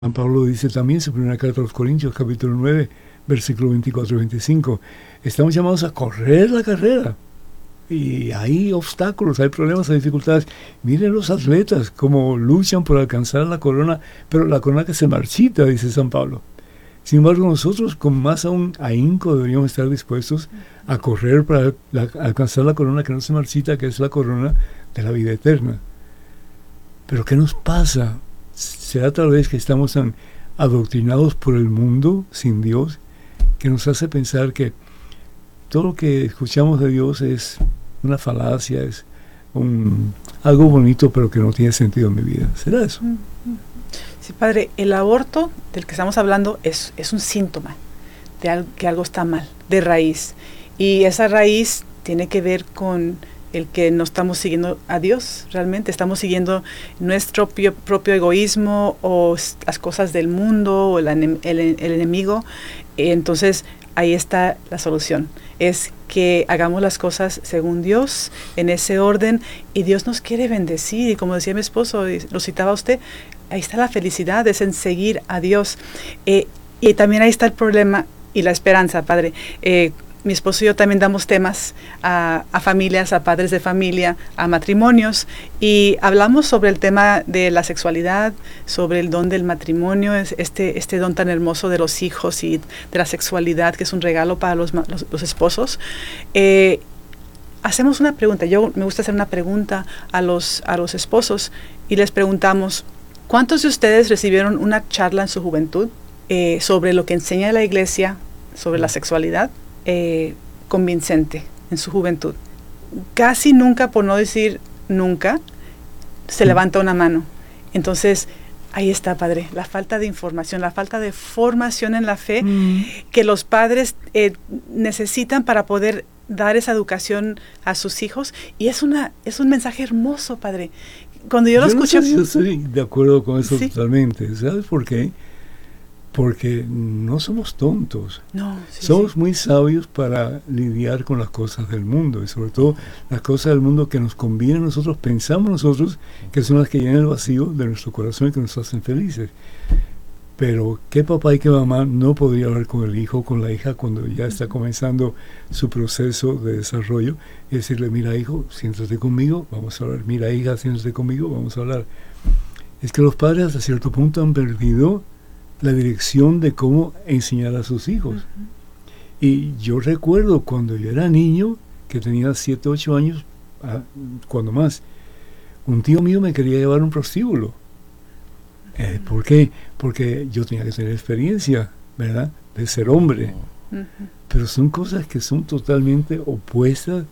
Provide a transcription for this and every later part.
San Pablo dice también en su primera carta a los Corintios, capítulo 9, versículo 24 y 25. Estamos llamados a correr la carrera. Y hay obstáculos, hay problemas, hay dificultades. Miren los atletas cómo luchan por alcanzar la corona, pero la corona que se marchita, dice San Pablo. Sin embargo, nosotros con más aún ahínco deberíamos estar dispuestos a correr para alcanzar la corona que no se marchita, que es la corona de la vida eterna. Pero ¿qué nos pasa? ¿Será tal vez que estamos tan adoctrinados por el mundo sin Dios que nos hace pensar que todo lo que escuchamos de Dios es una falacia, es algo bonito pero que no tiene sentido en mi vida? ¿Será eso? Sí, padre, el aborto del que estamos hablando es un síntoma de que algo está mal, de raíz. Y esa raíz tiene que ver con el que no estamos siguiendo a Dios realmente, estamos siguiendo nuestro propio egoísmo o las cosas del mundo o el enemigo. Entonces ahí está la solución, es que hagamos las cosas según Dios, en ese orden, y Dios nos quiere bendecir, y como decía mi esposo, y lo citaba usted, ahí está la felicidad, es en seguir a Dios, y también ahí está el problema y la esperanza, padre. Mi esposo y yo también damos temas a familias, a padres de familia, a matrimonios, y hablamos sobre el tema de la sexualidad, sobre el don del matrimonio, este don tan hermoso de los hijos y de la sexualidad, que es un regalo para los esposos. Hacemos una pregunta, me gusta hacer una pregunta a los esposos, y les preguntamos, ¿cuántos de ustedes recibieron una charla en su juventud sobre lo que enseña la iglesia sobre la sexualidad? Convincente en su juventud? Casi nunca, por no decir nunca, se levanta una mano. Entonces, ahí está, padre, la falta de información, la falta de formación en la fe que los padres necesitan para poder dar esa educación a sus hijos. Y es un mensaje hermoso, padre. Cuando yo lo escuché... No sé si yo estoy de acuerdo con eso, ¿sí? Totalmente. ¿Sabes por qué? Porque no somos tontos, somos muy sabios para lidiar con las cosas del mundo, y sobre todo las cosas del mundo que nos convienen a nosotros, pensamos nosotros que son las que llenan el vacío de nuestro corazón y que nos hacen felices. Pero ¿qué papá y qué mamá no podría hablar con el hijo o con la hija cuando ya está comenzando su proceso de desarrollo y decirle, mira hijo, siéntate conmigo, vamos a hablar, mira hija, siéntate conmigo, vamos a hablar? Es que los padres hasta cierto punto han perdido la dirección de cómo enseñar a sus hijos. Y yo recuerdo cuando yo era niño, que tenía 7, 8 años, cuando más, un tío mío me quería llevar a un prostíbulo. ¿Por qué? Porque yo tenía que tener experiencia, ¿verdad?, de ser hombre. Pero son cosas que son totalmente opuestas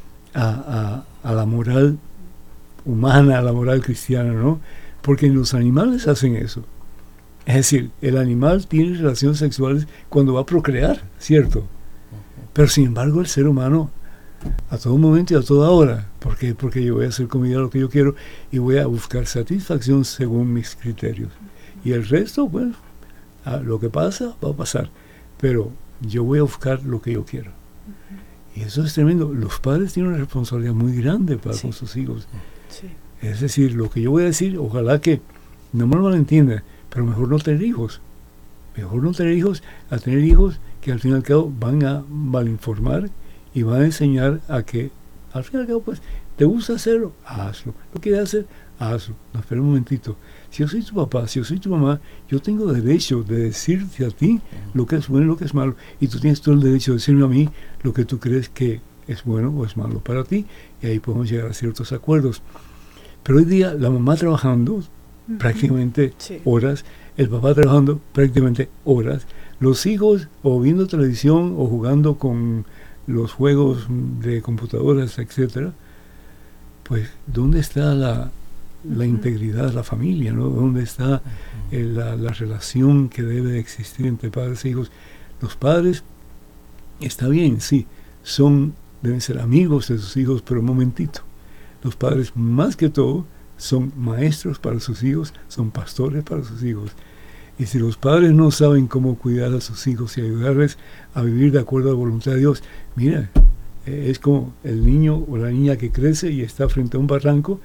a la moral humana, a la moral cristiana, ¿no? Porque los animales hacen eso. Es decir, el animal tiene relaciones sexuales cuando va a procrear, ¿cierto? Pero sin embargo el ser humano, a todo momento y a toda hora, ¿por qué? Porque yo voy a hacer comida lo que yo quiero y voy a buscar satisfacción según mis criterios. Y el resto, bueno, lo que pasa, va a pasar. Pero yo voy a buscar lo que yo quiero. Y eso es tremendo. Los padres tienen una responsabilidad muy grande para con sus hijos. Es decir, lo que yo voy a decir, ojalá que no me lo malentiendan, pero mejor no tener hijos. Mejor no tener hijos a tener hijos que al fin y al cabo van a malinformar y van a enseñar a que, al fin y al cabo, pues, ¿te gusta hacerlo? Hazlo. ¿Lo quieres hacer? Hazlo. No, espera un momentito. Si yo soy tu papá, si yo soy tu mamá, yo tengo derecho de decirte a ti lo que es bueno y lo que es malo. Y tú tienes todo el derecho de decirme a mí lo que tú crees que es bueno o es malo para ti. Y ahí podemos llegar a ciertos acuerdos. Pero hoy día la mamá trabajando prácticamente horas, el papá trabajando prácticamente horas, los hijos o viendo televisión o jugando con los juegos de computadoras, etcétera. Pues ¿dónde está la integridad de la familia, ¿no? ¿Dónde está la relación que debe de existir entre padres e hijos? Los padres, está bien, sí, deben ser amigos de sus hijos, pero un momentito. Los padres, más que todo, son maestros para sus hijos, son pastores para sus hijos. Y si los padres no saben cómo cuidar a sus hijos y ayudarles a vivir de acuerdo a la voluntad de Dios, mira, es como el niño o la niña que crece y está frente a un barranco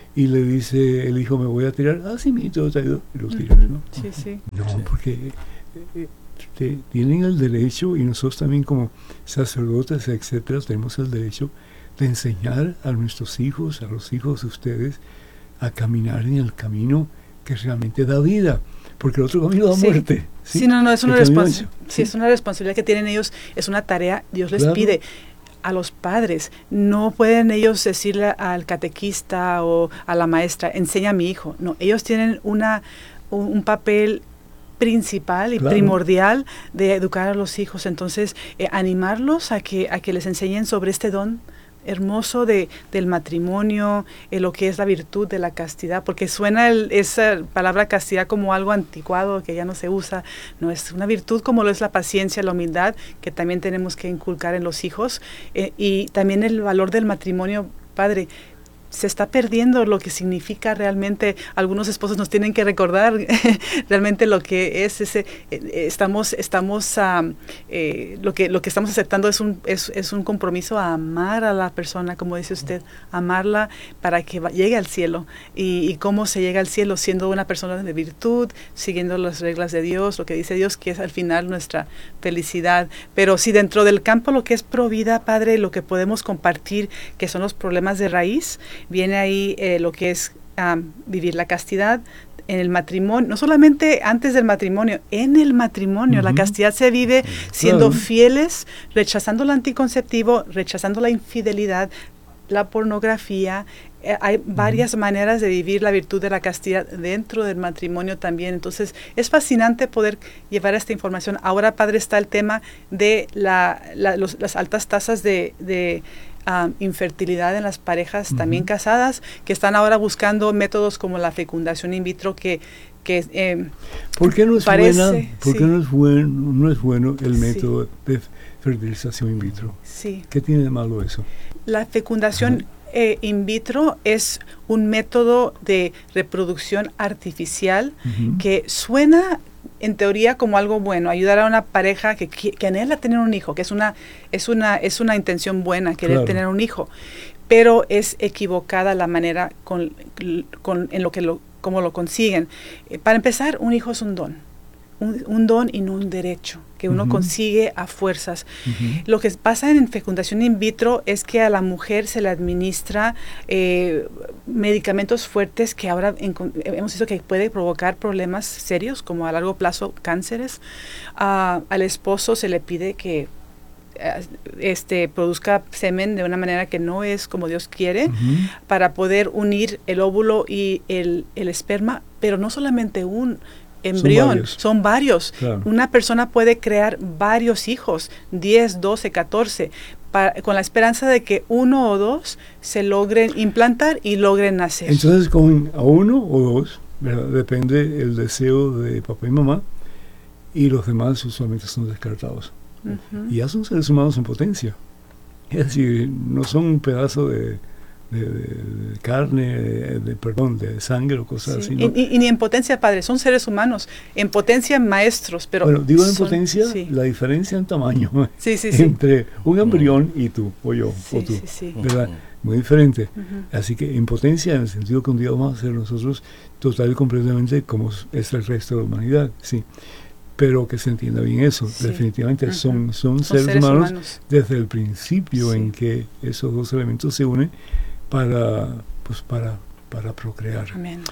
y le dice el hijo, me voy a tirar, sí, mijito, te ayudo, y lo tiras, ¿no? Sí. No, porque tienen el derecho, y nosotros también como sacerdotes, etcétera, tenemos el derecho de enseñar a nuestros hijos, a los hijos de ustedes, a caminar en el camino que realmente da vida, porque el otro camino da muerte. Sí, no, es una es una responsabilidad que tienen ellos, es una tarea, Dios les pide. A los padres, no pueden ellos decirle al catequista o a la maestra, enseña a mi hijo. No, ellos tienen un papel principal y primordial de educar a los hijos. Entonces, animarlos a que les enseñen sobre este don hermoso del matrimonio, lo que es la virtud de la castidad, porque suena esa palabra castidad como algo anticuado que ya no se usa. No, es una virtud como lo es la paciencia, la humildad, que también tenemos que inculcar en los hijos, y también el valor del matrimonio, padre. Se está perdiendo lo que significa realmente. Algunos esposos nos tienen que recordar realmente lo que es ese. Lo que estamos aceptando es un compromiso a amar a la persona, como dice usted, amarla para que llegue al cielo. Y cómo se llega al cielo, siendo una persona de virtud, siguiendo las reglas de Dios, lo que dice Dios, que es al final nuestra felicidad. Pero si dentro del campo lo que es provida, padre, lo que podemos compartir, que son los problemas de raíz, viene ahí lo que es vivir la castidad en el matrimonio, no solamente antes del matrimonio, en el matrimonio. La castidad se vive siendo fieles, rechazando el anticonceptivo, rechazando la infidelidad, la pornografía. Hay varias maneras de vivir la virtud de la castidad dentro del matrimonio también. Entonces, es fascinante poder llevar esta información. Ahora, padre, está el tema de las altas tasas de infertilidad en las parejas también casadas, que están ahora buscando métodos como la fecundación in vitro, que ¿por qué no es parece, ¿por qué no es bueno el método de fertilización in vitro? ¿Qué tiene de malo eso? La fecundación in vitro es un método de reproducción artificial que suena en teoría como algo bueno, ayudar a una pareja que anhela tener un hijo, que es una intención buena, querer tener un hijo, pero es equivocada la manera cómo lo consiguen. Para empezar, un hijo es un don. Un don y no un derecho que uno consigue a fuerzas. Lo que pasa en fecundación in vitro es que a la mujer se le administra medicamentos fuertes que ahora hemos visto que puede provocar problemas serios, como a largo plazo cánceres. Al esposo se le pide que produzca semen de una manera que no es como Dios quiere, para poder unir el óvulo y el esperma, pero no solamente un embrión, son varios. Claro. Una persona puede crear varios hijos, 10, 12, 14, con la esperanza de que uno o dos se logren implantar y logren nacer. Entonces, con a uno o dos, ¿verdad? Depende el deseo de papá y mamá, y los demás usualmente son descartados. Y ya son seres humanos en potencia. Es decir, no son un pedazo de carne, de sangre o cosas así, ¿no? Y ni en potencia, padre, son seres humanos, en potencia maestros, pero... Bueno, digo en potencia, la diferencia en tamaño entre un embrión y tú, o yo, o tú, ¿verdad? Muy diferente. Así que en potencia, en el sentido que un día vamos a ser nosotros total y completamente como es el resto de la humanidad, pero que se entienda bien eso. Definitivamente son seres humanos desde el principio en que esos dos elementos se unen para procrear. Amén.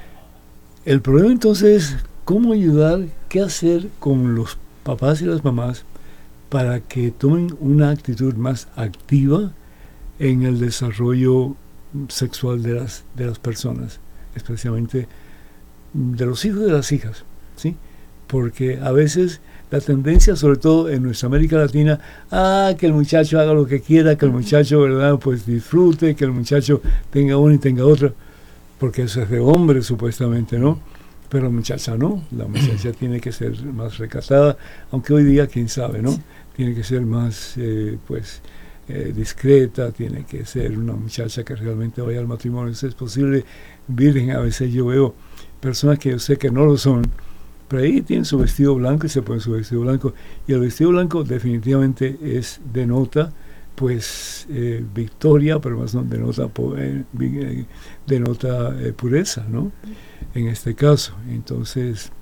El problema entonces es cómo ayudar, qué hacer con los papás y las mamás para que tomen una actitud más activa en el desarrollo sexual de las personas, especialmente de los hijos y de las hijas, ¿sí? Porque a veces la tendencia, sobre todo en nuestra América Latina, que el muchacho haga lo que quiera, que el muchacho, ¿verdad?, pues disfrute, que el muchacho tenga una y tenga otra, porque eso es de hombre supuestamente, ¿no? Pero la muchacha no, la muchacha tiene que ser más recatada, aunque hoy día, quién sabe, ¿no? Tiene que ser más, discreta, tiene que ser una muchacha que realmente vaya al matrimonio, si es posible, virgen. A veces yo veo personas que yo sé que no lo son, pero ahí tienen su vestido blanco y se ponen su vestido blanco, y el vestido blanco definitivamente denota pues victoria, pero más no denota pureza, ¿no? En este caso. Entonces,